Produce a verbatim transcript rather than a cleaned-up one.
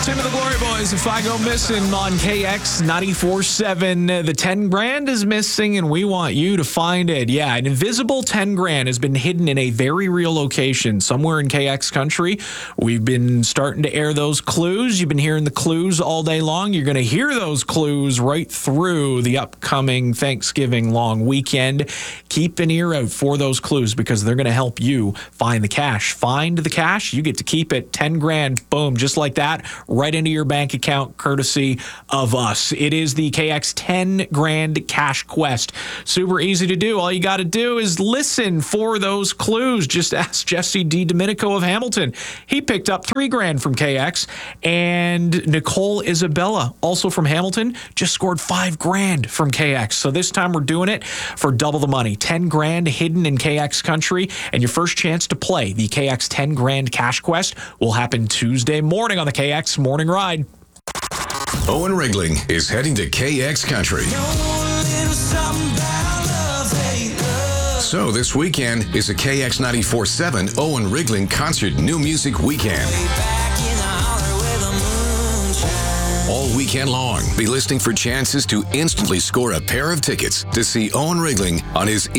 Tim and the Glory Boys. If I go missing on K X ninety-four point seven, the ten grand is missing, and we want you to find it. Yeah, an invisible ten grand has been hidden in a very real location somewhere in K X country. We've been starting to air those clues. You've been hearing the clues all day long. You're going to hear those clues right through the upcoming Thanksgiving long weekend. Keep an ear out for those clues because they're going to help you find the cash. Find the cash, you get to keep it. ten grand, boom, just like that, right into your bank account, courtesy of us. It is the K X ten grand cash quest. Super easy to do. All you got to do is listen for those clues. Just ask Jesse D. Domenico of Hamilton. He picked up three grand from K X, and Nicole Isabella, also from Hamilton, just scored five grand from K X. So this time we're doing it for double the money. ten grand hidden in K X country, and your first chance to play the K X ten grand cash quest will happen Tuesday morning on the K X Morning Ride. Owen Rigling is heading to K X Country. So this weekend is a K X ninety-four point seven Owen Rigling Concert New Music Weekend. All weekend long, be listening for chances to instantly score a pair of tickets to see Owen Rigling on his